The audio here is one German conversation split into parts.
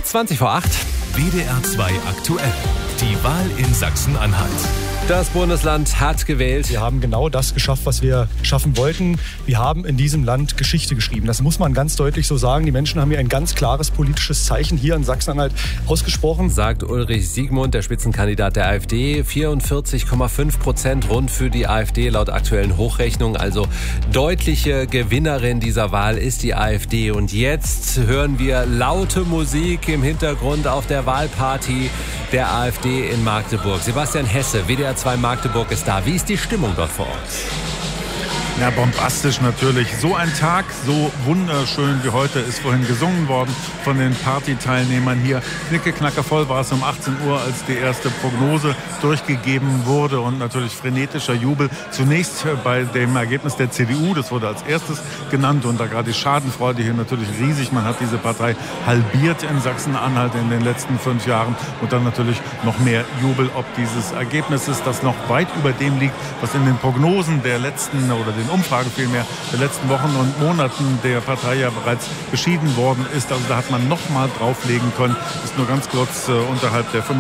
20 vor 8. WDR 2 aktuell. Die Wahl in Sachsen-Anhalt. Das Bundesland hat gewählt. Wir haben genau das geschafft, was wir schaffen wollten. Wir haben in diesem Land Geschichte geschrieben. Das muss man ganz deutlich so sagen. Die Menschen haben hier ein ganz klares politisches Zeichen hier in Sachsen-Anhalt ausgesprochen. Sagt Ulrich Siegmund, der Spitzenkandidat der AfD. 44,5% rund für die AfD laut aktuellen Hochrechnungen. Also deutliche Gewinnerin dieser Wahl ist die AfD. Und jetzt hören wir laute Musik im Hintergrund auf der Wahlparty der AfD in Magdeburg. Sebastian Hesse, WDR 2 Magdeburg ist da. Wie ist die Stimmung dort vor Ort? Ja, bombastisch natürlich. So ein Tag, so wunderschön wie heute ist vorhin gesungen worden von den Partyteilnehmern hier. Knicke, voll war es um 18 Uhr, als die erste Prognose durchgegeben wurde und natürlich frenetischer Jubel. Zunächst bei dem Ergebnis der CDU, das wurde als erstes genannt und da gerade die Schadenfreude hier natürlich riesig. Man hat diese Partei halbiert in Sachsen-Anhalt in den letzten 5 Jahren und dann natürlich noch mehr Jubel ob dieses Ergebnisses, das noch weit über dem liegt, was in den Prognosen der letzten oder den Umfragen vielmehr der letzten Wochen und Monaten der Partei ja bereits beschieden worden ist. Also da hat man noch mal drauflegen können. Ist nur ganz kurz unterhalb der 45%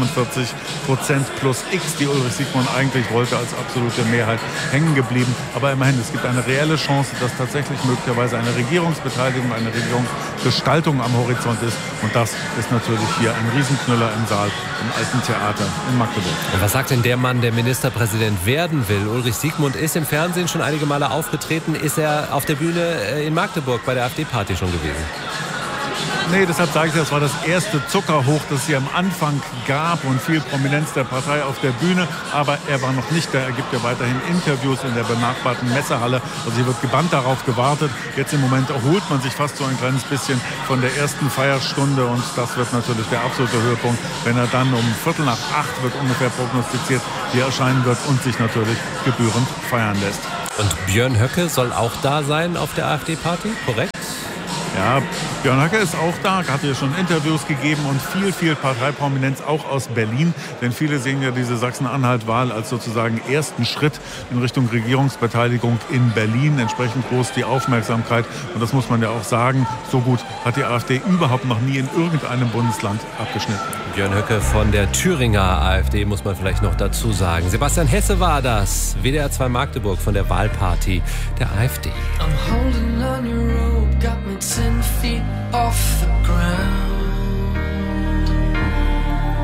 plus X, die Ulrich Siegmund eigentlich wollte, als absolute Mehrheit hängen geblieben. Aber immerhin, es gibt eine reelle Chance, dass tatsächlich möglicherweise eine Regierungsbeteiligung, eine Regierungsgestaltung am Horizont ist. Und das ist natürlich hier ein Riesenknüller im Saal im Alten Theater in Magdeburg. Und was sagt denn der Mann, der Ministerpräsident werden will? Ulrich Siegmund ist im Fernsehen schon einige Male aufgetreten. Ist er auf der Bühne in Magdeburg bei der AfD-Party schon gewesen? Nee, deshalb sage ich, das war das erste Zuckerhoch, das es hier am Anfang gab und viel Prominenz der Partei auf der Bühne. Aber er war noch nicht da. Er gibt ja weiterhin Interviews in der benachbarten Messehalle. Also hier wird gebannt darauf gewartet. Jetzt im Moment erholt man sich fast so ein kleines bisschen von der ersten Feierstunde. Und das wird natürlich der absolute Höhepunkt, wenn er dann um 7:45 wird ungefähr prognostiziert, hier erscheinen wird und sich natürlich gebührend feiern lässt. Und Björn Höcke soll auch da sein auf der AfD-Party, korrekt? Ja, Björn Höcke ist auch da, hat hier schon Interviews gegeben und viel Parteiprominenz auch aus Berlin. Denn viele sehen ja diese Sachsen-Anhalt-Wahl als sozusagen ersten Schritt in Richtung Regierungsbeteiligung in Berlin. Entsprechend groß die Aufmerksamkeit. Und das muss man ja auch sagen, so gut hat die AfD überhaupt noch nie in irgendeinem Bundesland abgeschnitten. Björn Höcke von der Thüringer AfD, muss man vielleicht noch dazu sagen. Sebastian Hesse war das. WDR 2 Magdeburg von der Wahlparty der AfD. I'm holding on your rope, got me 10 feet off the ground.